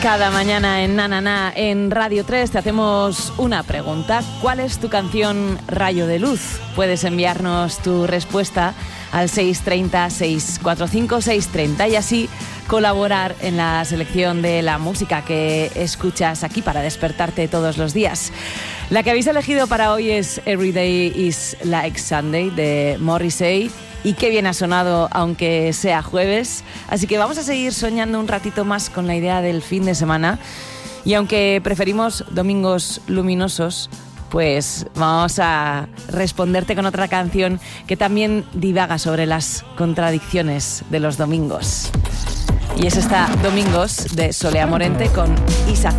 Cada mañana en Na Na Na en Radio 3 te hacemos una pregunta. ¿Cuál es tu canción Rayo de Luz? Puedes enviarnos tu respuesta al 630-645-630 y así colaborar en la selección de la música que escuchas aquí para despertarte todos los días. La que habéis elegido para hoy es Every Day is Like Sunday de Morrissey. Y qué bien ha sonado, aunque sea jueves. Así que vamos a seguir soñando un ratito más con la idea del fin de semana. Y aunque preferimos domingos luminosos, pues vamos a responderte con otra canción que también divaga sobre las contradicciones de los domingos. Y es esta Domingos de Solea Morente con Isa.